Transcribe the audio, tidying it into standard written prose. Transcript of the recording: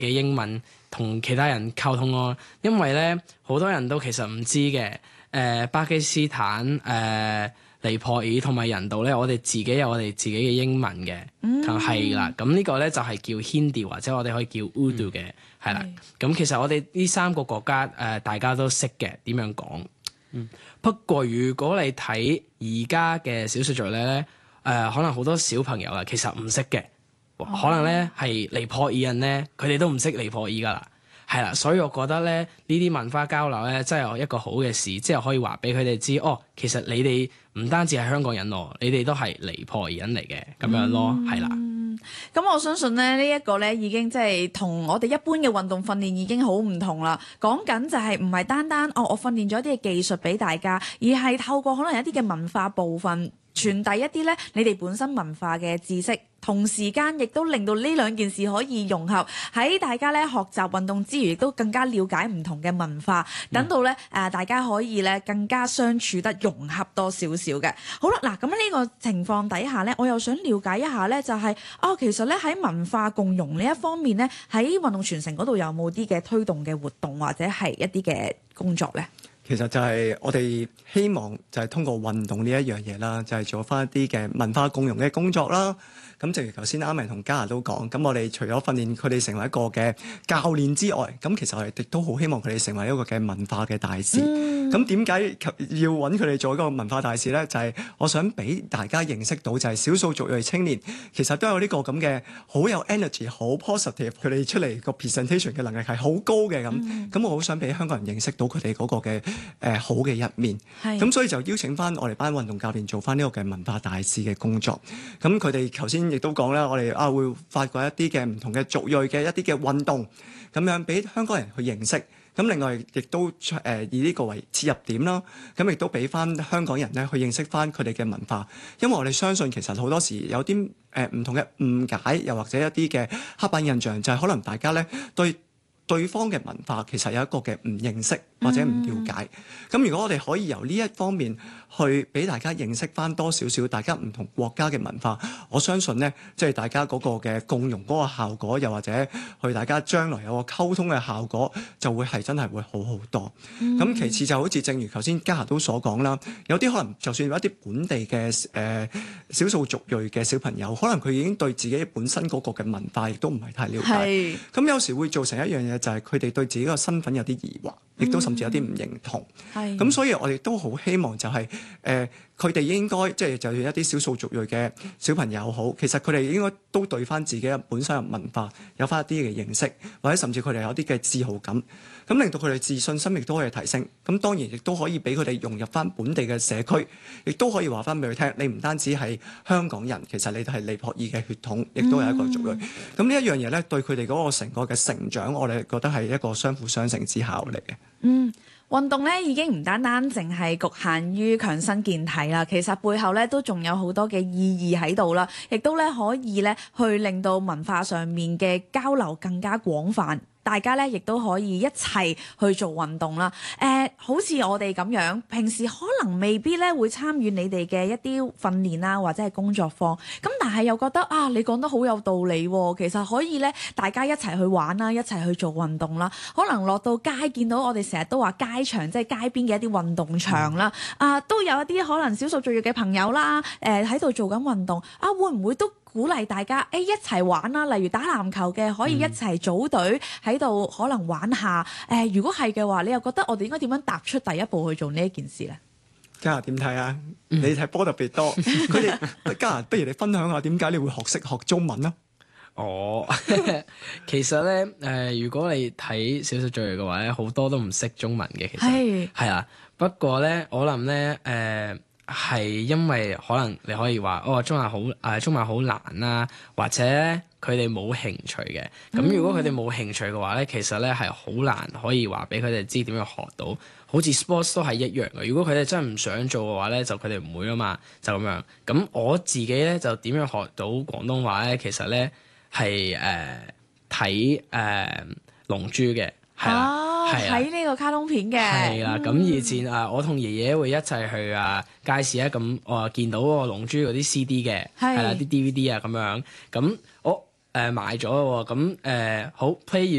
嘅英文同其他人溝通咯。因為咧好多人都其實唔知嘅，巴基斯坦、尼泊爾同埋印度咧，我哋自己有我哋自己嘅英文嘅，係啦。咁呢個咧就係叫 Hindi 或者我哋可以叫 Urdu 嘅，係啦。咁其實我哋呢3個國家大家都識嘅點樣講。不過如果你睇而家嘅少數族裔咧，可能好多小朋友啊其實唔識嘅，可能咧係尼泊爾人咧，佢哋都唔識尼泊爾噶啦。係啦，所以我覺得咧呢啲文化交流咧真係一個好嘅事，即係可以話俾佢哋知，其實你哋唔單止係香港人咯，你哋都係尼泊爾人嚟嘅咁樣咯，係啦。 咁我相信咧呢一個咧已經即係同我哋一般嘅運動訓練已經好唔同啦。講緊就係唔係單單我訓練咗一啲嘅技術俾大家，而係透過可能一啲嘅文化部分傳遞一啲咧你哋本身文化嘅知識。同時間亦都令到呢兩件事可以融合喺大家咧學習運動之餘，亦都更加了解唔同嘅文化，等到咧大家可以咧更加相處得融合多少少嘅。好啦，嗱咁呢個情況底下咧，我又想了解一下咧，就係其實咧喺文化共融呢一方面咧，喺運動傳承嗰度有冇啲嘅推動嘅活動或者係一啲嘅工作咧？ 其實就係我哋希望就係通過運動呢一樣嘢啦，就係做翻一啲嘅文化共融嘅工作啦。咁正如頭先啱明同嘉華都講，咁我哋除咗訓練佢哋成為一個嘅教練之外，咁其實我哋亦都好希望佢哋成為一個嘅文化嘅大使。咁點解要揾佢哋做一個文化大使咧？就係我想俾大家認識到，就係少數族裔青年其實都有呢個咁嘅好有 energy、好 positive，佢哋出嚟個 presentation 嘅能力係好高嘅咁。咁我好想俾香港人認識到佢哋嗰個嘅好嘅一面。咁所以就邀請翻我哋班運動教練做翻呢個嘅文化大使嘅工作。咁佢哋頭先亦都講啦，我哋會發掘一啲嘅唔同嘅族裔嘅一啲嘅運動，咁樣俾香港人去認識。咁另外亦都以呢個為切入點啦，咁亦都俾翻香港人咧去認識翻佢哋嘅文化，因為我哋相信其實好多時有啲唔同嘅誤解，又或者一啲嘅刻板印象，就係可能大家咧對方嘅文化其實有一個嘅唔認識或者唔了解。咁如果我哋可以由呢一方面去俾大家認識翻多少少大家唔同國家嘅文化，我相信咧即係大家嗰個嘅共融嗰個效果，又或者去大家將來有個溝通嘅效果，就會係真係會好好多。咁其次就好似正如頭先嘉華都所講啦，有啲可能就算有一啲本地嘅少數族裔嘅小朋友，可能佢已經對自己本身嗰個嘅文化亦都唔係太了解。咁有時會造成一樣嘢，就係佢哋對自己個身份有啲疑惑，亦都甚至有啲唔認同。咁所以我哋都好希望就係佢哋應該即係就算一啲少數族裔嘅小朋友好，其實佢哋應該都對翻自己本身嘅文化有翻一啲嘅認識，或者甚至佢哋有啲嘅自豪感，咁令到佢哋自信心亦都可以提升。咁當然亦都可以俾佢哋融入翻本地嘅社區，亦都可以話翻俾佢聽，你唔單止係香港人，其實你都係尼泊爾嘅血統，亦都係一個族裔。咁呢一樣嘢咧，對佢哋嗰個成個嘅成長，我哋覺得係一個相輔相成之效嚟嘅。 運動咧已經唔單單淨係局限於強身健體啦，其實背後咧都仲有好多嘅意義喺度啦，亦都咧可以咧去令到文化上面嘅交流更加廣泛。大家咧亦都可以一齊去做運動啦。好似我哋咁樣，平時可能未必咧會參與你哋嘅一啲訓練啦，或者係工作坊。咁但係又覺得你講得好有道理喎。其實可以咧，大家一齊去玩啦，一齊去做運動啦。可能落到街見到我哋成日都話街場，即係街邊嘅一啲運動場啦。都有一啲可能少數族裔嘅朋友啦，喺度做緊運動。會唔會都鼓勵大家一齊玩啦？例如打籃球嘅可以一齊組隊喺度可能玩下。如果係嘅話，你又覺得我哋應該點樣踏出第一步去做呢一件事咧？ 嘉華點睇啊？你睇波特別多，佢哋嘉華，不如你分享下點解你會學中文啊？ 其實咧如果你睇少數族裔嘅話咧，好多都唔識中文嘅，其實係啦。不過咧，我諗咧係因為可能你可以話中文好難啦，或者佢哋冇興趣嘅。咁如果佢哋冇興趣嘅話咧，其實咧係好難可以話俾佢哋知點樣學到。好似 sports 都係一樣嘅。如果佢哋真係唔想做嘅話咧，就佢哋唔會啊嘛，就咁樣。咁我自己咧就點樣學到廣東話咧？其實咧係睇龍珠嘅。 睇呢個卡通片嘅。 係啦，咁以前我同爺爺會一齊去街市咁我見到個龍珠嗰啲 CD 嘅，係啦啲 DVD 咁樣。咁埋咗咯喎，咁好 play